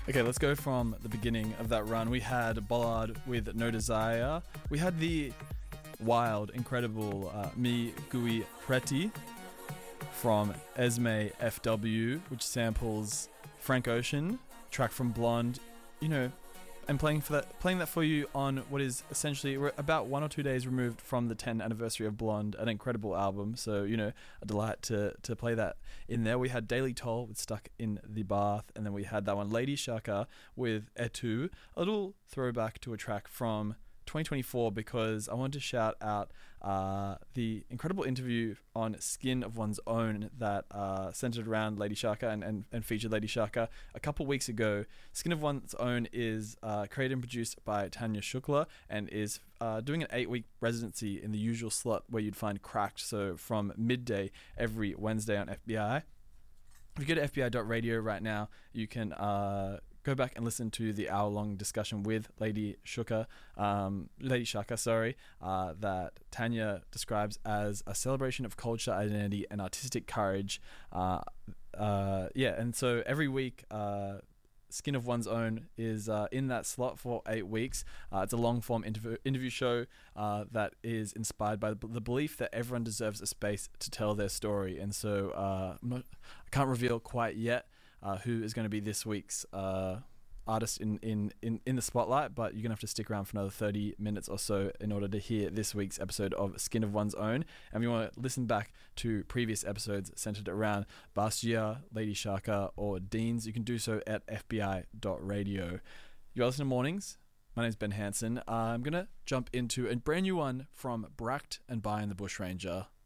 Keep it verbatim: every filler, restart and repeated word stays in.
Okay, let's go from the beginning of that run. We had Bollard with No Desire. We had the wild, incredible uh, Mi Gui Preti from Esme F W, which samples Frank Ocean, track from Blonde. You know, and playing for that, playing that for you on what is essentially we're about one or two days removed from the tenth anniversary of Blonde, an incredible album. So you know, a delight to to play that in there. We had Daily Toll with Stuck in the Bath, and then we had that one, Lady Shaka with Etu, a little throwback to a track from twenty twenty-four, because I wanted to shout out uh, the incredible interview on Skin of One's Own that uh, centered around Lady Shaka and, and, and featured Lady Shaka a couple weeks ago. Skin of One's Own is uh, created and produced by Tanya Shukla and is uh, doing an eight-week residency in the usual slot where you'd find Cracked, so from midday every Wednesday on F B I. If you go to f b i dot radio right now, you can uh, go back and listen to the hour-long discussion with Lady Shuka, um, Lady Shaka, sorry, uh, that Tanya describes as a celebration of culture, identity, and artistic courage. Uh, uh, yeah, and so every week, uh, Skin of One's Own is uh, in that slot for eight weeks. Uh, it's a long-form interview, interview show uh, that is inspired by the, the belief that everyone deserves a space to tell their story. And so uh, I'm not, I can't reveal quite yet uh, who is going to be this week's uh, artist in, in, in, in the spotlight, but you're going to have to stick around for another thirty minutes or so in order to hear this week's episode of Skin of One's Own. And if you want to listen back to previous episodes centered around Bastia, Lady Shaka, or Deans, you can do so at f b i dot radio. You're listening to Mornings. My name's Ben Hansen. Uh, I'm going to jump into a brand new one from Bracked and By and the Bushranger.